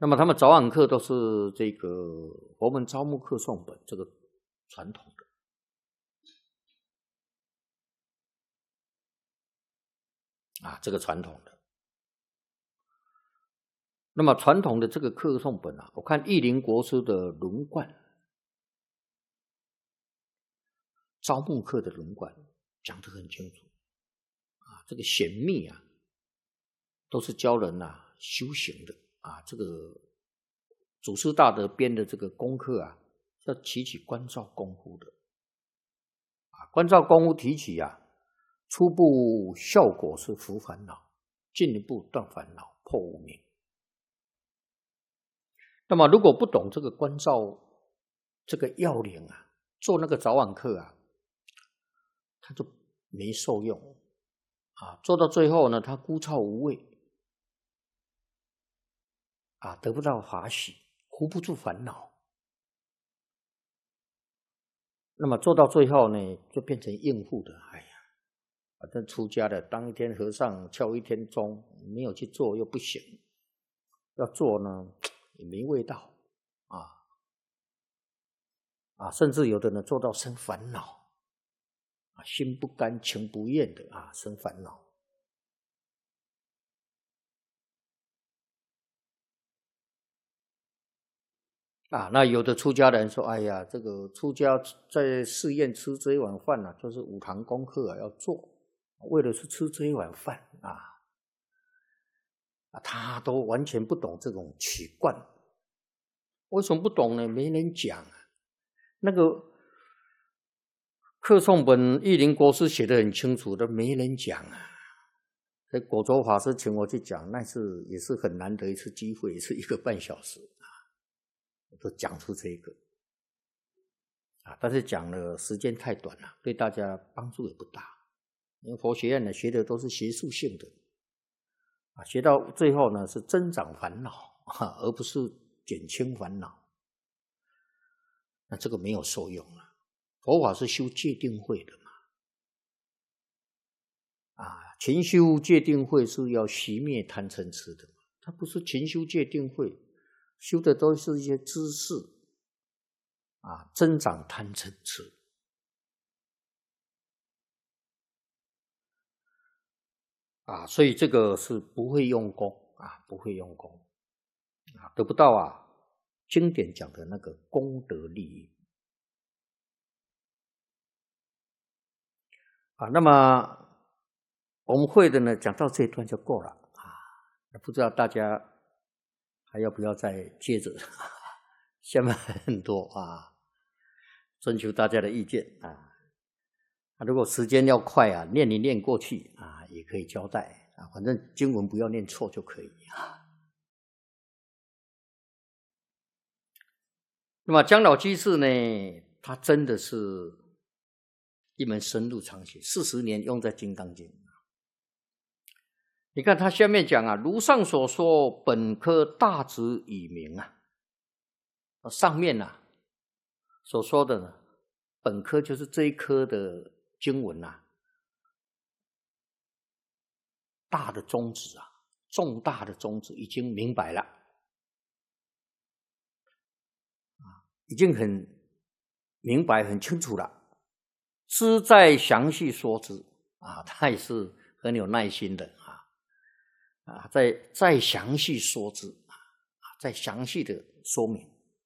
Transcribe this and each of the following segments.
那么他们早晚课都是这个佛门招募课诵本这个传统的。这个传统的。那么传统的这个课诵本我看译林国师的轮贯，招募课的轮贯讲得很清楚这个显密都是教人修行的这个祖师大德编的这个功课要提起观照功夫的观照功夫提起初步效果是伏烦恼，进一步断烦恼，破无明。那么如果不懂这个观照这个要领做那个早晚课他就没受用做到最后呢，他枯燥无味得不到法喜，护不住烦恼。那么做到最后呢，就变成应付的。反正出家的当一天和尚敲一天钟，没有去做又不行，要做呢也没味道甚至有的人做到生烦恼心不甘情不愿的生烦恼。那有的出家人说，哎呀，这个出家在寺院吃这一碗饭就是五堂功课要做，为了是吃这一碗饭他都完全不懂这种取观。为什么不懂呢？没人讲那个课诵本译林国师写得很清楚的，没人讲所以果州法师请我去讲，那也是很难得一次机会，也是1个半小时我都讲出这个但是讲了时间太短了，对大家帮助也不大。因为佛学院学的都是学术性的学到最后呢是增长烦恼而不是减轻烦恼，那这个没有受用了。佛法是修戒定慧的勤修戒定慧是要熄灭贪嗔痴的它不是勤修戒定慧，修的都是一些知识增长贪嗔痴所以这个是不会用功不会用功得不到经典讲的那个功德利益那么我们会的呢讲到这一段就够了不知道大家还要不要再接着下面很多征求大家的意见如果时间要快念一念过去也可以交代反正经文不要念错就可以那么姜老居士呢，他真的是一门深入长学，40年用在《金刚经》。你看他下面讲如上所说，本科大旨已明上面所说的呢，本科就是这一科的经文大的宗旨重大的宗旨已经明白了已经很明白很清楚了，知再详细说之他也是很有耐心的再详细说之再详细的说明。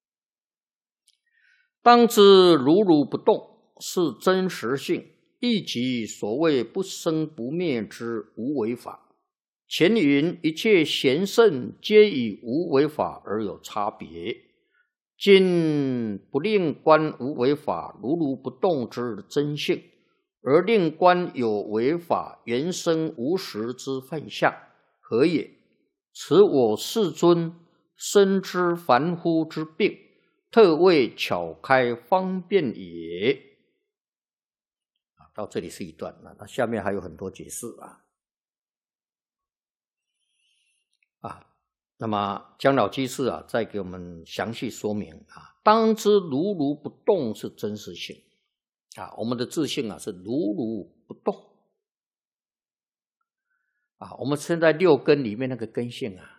当知如如不动是真实性，亦即所谓不生不灭之无为法。前云一切贤圣皆以无为法而有差别，今不令观无为法如如不动之真性，而令观有为法原生无实之幻象，何也？此我世尊深知凡夫之病，特为巧开方便也。到这里是一段那下面还有很多解释那么姜老居士再给我们详细说明当知如如不动是真实性我们的自性是如如不动我们现在6根里面那个根性